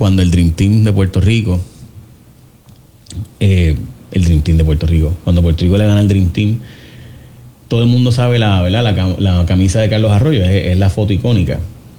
cuando el Dream Team de Puerto Rico, cuando Puerto Rico le gana al Dream Team, todo el mundo sabe la camisa de Carlos Arroyo, es la foto icónica.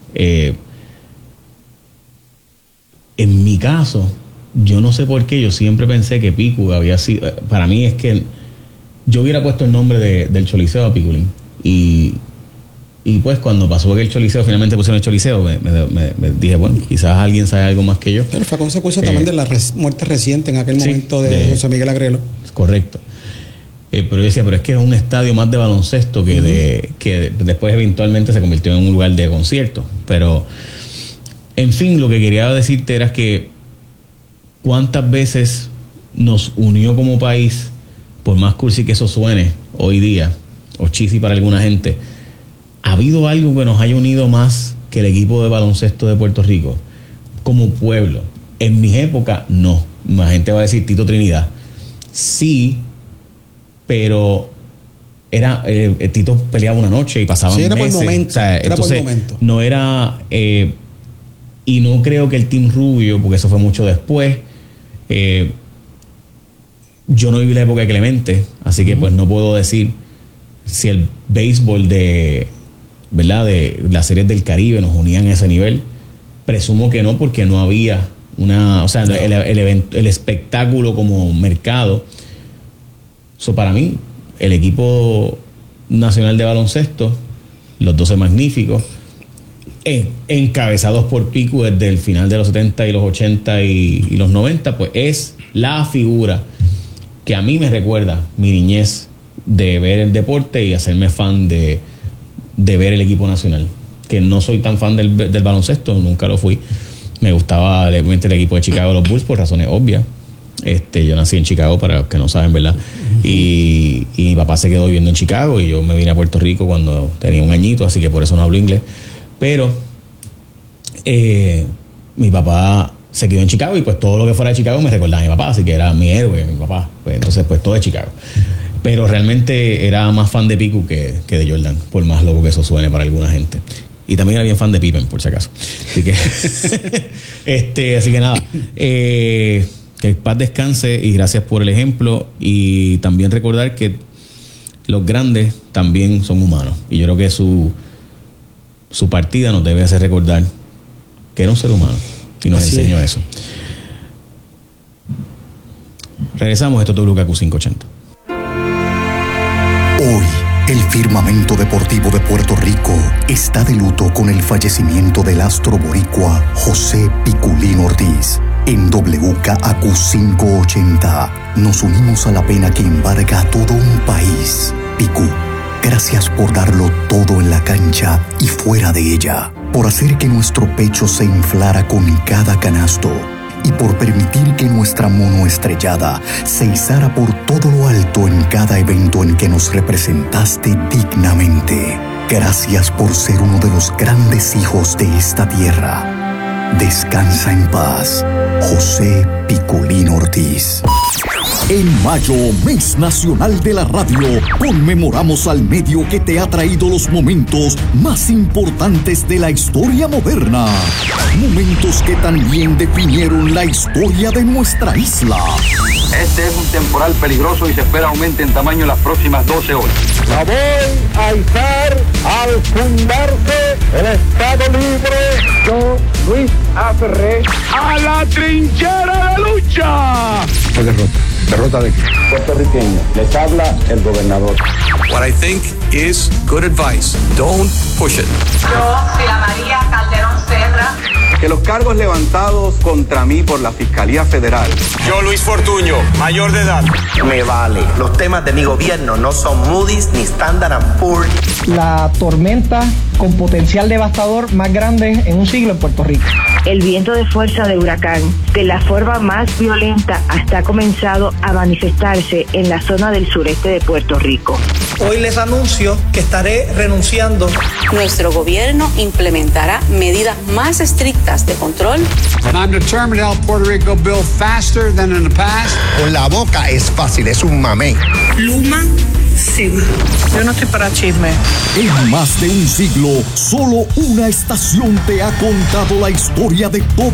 En mi caso, yo no sé por qué, yo siempre pensé que Picu había sido, para mí es que yo hubiera puesto el nombre del Choliseo a Piculín, y pues cuando pasó que el Choliseo finalmente pusieron el Choliseo, me dije, bueno, quizás alguien sabe algo más que yo. Pero fue consecuencia también de la muerte reciente en aquel momento de José Miguel Agrelo. Correcto. Pero yo decía, pero es que es un estadio más de baloncesto que después eventualmente se convirtió en un lugar de concierto. Pero, en fin, lo que quería decirte era que cuántas veces nos unió como país, por más cursi que eso suene hoy día, o cheesy para alguna gente, ¿ha habido algo que nos haya unido más que el equipo de baloncesto de Puerto Rico como pueblo? En mi época, no. La gente va a decir Tito Trinidad. Sí, pero era Tito peleaba una noche y pasaban meses. Era por momento. O sea, entonces, por momento. No era... y no creo que el Team Rubio, porque eso fue mucho después. Yo no viví la época de Clemente, así que pues no puedo decir si el béisbol de las series del Caribe nos unían a ese nivel. Presumo que no, porque no había el espectáculo como mercado. Para mí, el equipo nacional de baloncesto, los 12 Magníficos, encabezados por Picu desde el final de los 70 y los 80 y los 90, pues es la figura que a mí me recuerda mi niñez de ver el deporte y hacerme fan de ver el equipo nacional. Que no soy tan fan del baloncesto, nunca lo fui. Me gustaba realmente el equipo de Chicago, los Bulls, por razones obvias. Yo nací en Chicago, para los que no saben, ¿verdad? Y mi papá se quedó viviendo en Chicago y yo me vine a Puerto Rico cuando tenía un añito, así que por eso no hablo inglés. Pero mi papá se quedó en Chicago y pues todo lo que fuera de Chicago me recordaba a mi papá, así que era mi héroe, mi papá. Pues entonces pues todo de Chicago. Pero realmente era más fan de Picu que de Jordan, por más loco que eso suene para alguna gente. Y también era bien fan de Pippen, por si acaso. Así que así que nada, que paz descanse y gracias por el ejemplo. Y también recordar que los grandes también son humanos, y yo creo que su partida nos debe hacer recordar que era un ser humano y nos enseñó eso. Regresamos, esto es WKQ 580. Hoy, el firmamento deportivo de Puerto Rico está de luto con el fallecimiento del astro boricua José Piculín Ortiz. En WKQ 580 nos unimos a la pena que embarga a todo un país. Picu, gracias por darlo todo en la cancha y fuera de ella, por hacer que nuestro pecho se inflara con cada canasto y por permitir que nuestra monoestrellada se izara por todo lo alto en cada evento en que nos representaste dignamente. Gracias por ser uno de los grandes hijos de esta tierra. Descansa en paz, José Piculín Ortiz. En mayo, Mes Nacional de la Radio, conmemoramos al medio que te ha traído los momentos más importantes de la historia moderna. Momentos que también definieron la historia de nuestra isla. Este es un temporal peligroso y se espera aumente en tamaño en las próximas 12 horas. La voy a izar al fundarse el Estado Libre. Yo, Luis A. Ferré, a la trinchera de lucha. Fue derrota. ¿Derrota de qué? Puertorriqueño. Les habla el gobernador. What I think is good advice. Don't push it. Yo, Sila María Calderón Serra. Que los cargos levantados contra mí por la Fiscalía Federal. Yo, Luis Fortuño, mayor de edad. Me vale. Los temas de mi gobierno no son Moody's ni Standard & Poor's. La tormenta con potencial devastador más grande en un siglo en Puerto Rico. El viento de fuerza de huracán, de la forma más violenta, hasta ha comenzado a manifestarse en la zona del sureste de Puerto Rico. Hoy les anuncio que estaré renunciando. Nuestro gobierno implementará medidas más estrictas de control. And I'm determined to help Puerto Rico build faster than in the past. Con la boca es fácil, es un mamey. Luma, sí. Yo no estoy para chisme. En más de un siglo, solo una estación te ha contado la historia de todo